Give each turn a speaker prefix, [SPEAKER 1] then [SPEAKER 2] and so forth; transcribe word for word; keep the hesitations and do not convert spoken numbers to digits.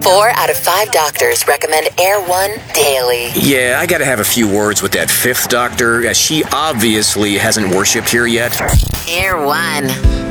[SPEAKER 1] Four out of five doctors recommend Air One daily.
[SPEAKER 2] Yeah, I gotta have a few words with that fifth doctor, as she obviously hasn't worshipped here yet.
[SPEAKER 1] Air One.